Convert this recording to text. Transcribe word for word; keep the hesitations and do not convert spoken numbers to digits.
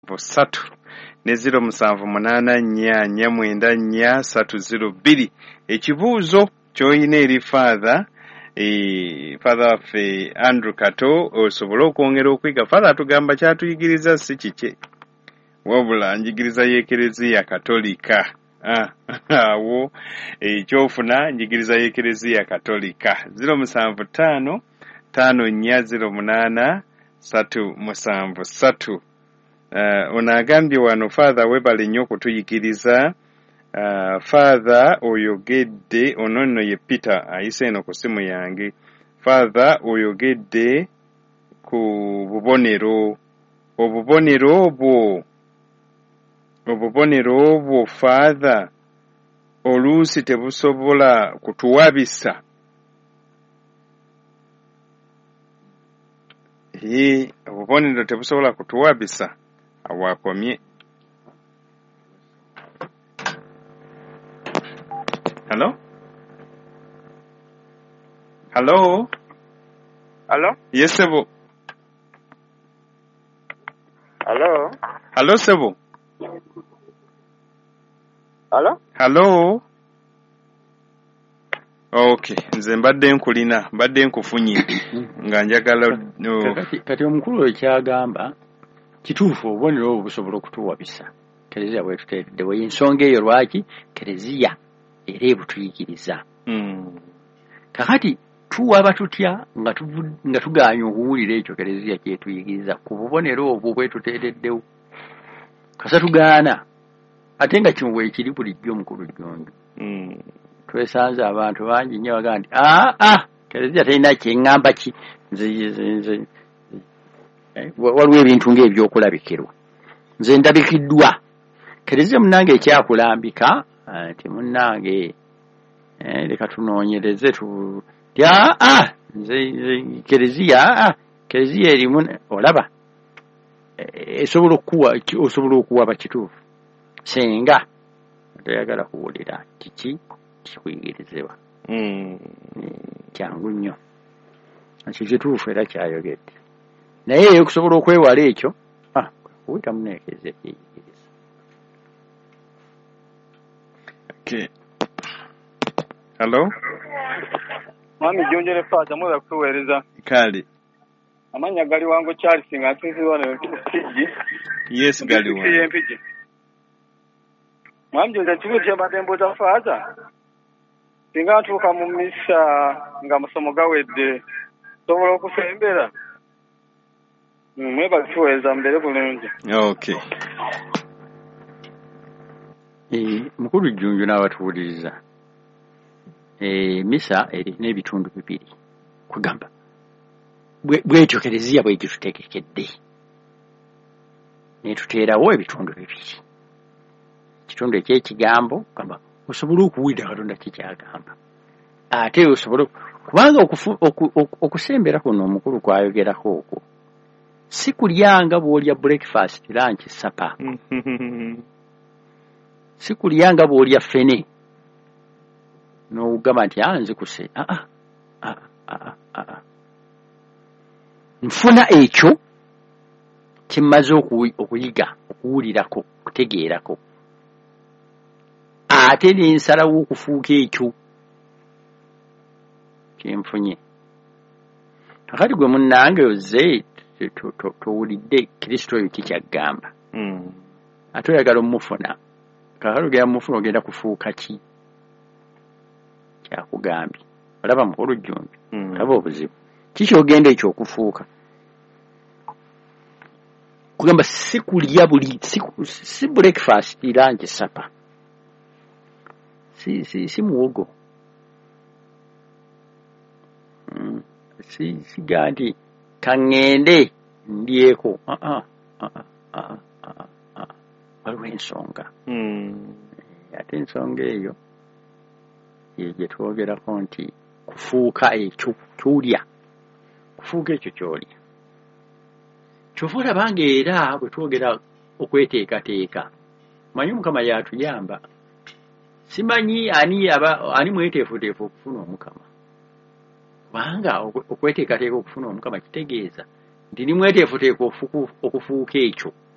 satu ne zero musanvu munaana nnya nnya mwenda nnya satu zero bbiri. Ekibuuzo ky'oyina eri Father e Father waffe Andrew Kato osobola okwongera okwiga. Father atugamba kyatuyigiriza si kike wabula njigiriza y'Ekereziya Katolika. Ah, awo ekyofuna njigiriza y'Ekereziya Katolika. zero musanvu ttaano ttaano nnya zero munaana satu musanvu satu. Uh, onagambye wano Father webale nnyo okutuyigiriza. Uh, Father oyogedde ono nno ye Peter ayise eno ku simu yange. Father oyogedde ku bubonero obubonero obwo obubonero obwo Father oluusi tebusobola kutuwabisa. Ye obubonero tebusobola kutuwabisa awakomye. Hello? Hello? Hello? Yes, Sebo. Hello? Hello, Sebo. Hello? Hello? Okay, nze mbadde nkulina, mbadde nkufunye nga njagala no. Kati kati omukulu ekyagamba kituufu obubonero obwo busobola okutuwabisa. Kereziya bwe tuteredde we ensonga eyo lwaki Kereziya era ebutuyigiriza. Mm. Kakati tuwaba tutya nga tuvu, nga tuganya okuwulira ekyo Kereziya kyetuyigiriza ku bubonero obwo bwe tutereddewo. Kasa tugaana ate nga kino weekiri bulijjo omukulu Jjonjo. Mm. Twesanze abantu bangi nnyo bagamba nti ah ah Kereziya terina kyeŋŋamba ki nze nze waliwo ebintu ng'ebyokulabikirwa nze ndabikiddwa. Kereziya munnange ekyakulambika nti munnange leka tunoonyereze tu ah ah nze Kereziya ah Kereziya erimu olaba esobola okuwa osobola okuwaba kituufu senga toyagala kuwulira kiki kikuyigirizibwa. Mm. Kyangu nnyo ekyo kituufu era kyayogedde naye okusobola okwewala ekyo ah kuyita muneekeze kyeyigiriza. Okay. Hello? Mwami Jjonjo ne Father mwe bakuweereza. Kale. Amanya gali wangu Charles nga nsinzirwa ne Mpigi. Yes, gali wangu. Mpigi. Mwami Jjonjo kibu kyabadde mbuuza Father. Singa ntuuka mu misa nga musomo gawedde sobola okusembera. Mwe bakuweereza mbere bulungi. Okay. Eh mukulu Jjonjo n'abatuwuliriza. Eh misa eri n'ebitundu bibiri kugamba bwetyo Kereziya bwe gitutegekedde ne tuteerawo ebitundu bibiri. Ekitundu ekyekigambo kugamba osobola okuwulira Katonda kikyagamba ate osobola kubanga okusembera kuno omukulu kwayogerako okwo si kulyanga bw'olya breakfast lunch supper si kulyanga bw'olya fene n'ogamba nti anze kuse ah ah ah ah nfuna ekyo kimaze okuyiga okuwulirako okutegeerako ate n'ensalawo okufuuka ekyo kyenfunye. Kakati gwe munnange ozze towulidde Kristo oyo kikyagamba ate oyagala omufuna kakati ogenda mufuna ogenda kufuuka ki kyakugambye. Olaba mukulu Jjonjo kaba obuzibu kikyogenda ekyo okufuuka kugamba si kulya buli si breakfast lunch supper si si si muwogo mm. si si gandi kangende ndieko ah ah ah ah ah ah waliwo ensonga mm. ate ensonga eyo ye twogerako nti kufuuka ekyo kyolya kufuuka ekyo kyolya kyofuula bange era bwe twogera okweteekateeka manyi Mukama yatuyamba. Simanyi ani aba ani mweteefuteefu okufuna Omukama kubanga okweteekateeka okufuna Omukama kitegeeza nti ni mweteefuteefu okufuuka ekyo